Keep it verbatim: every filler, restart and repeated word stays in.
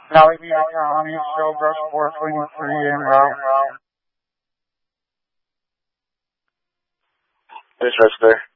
Allegheny County, Showbrush four twenty-three en route. Dispatch there.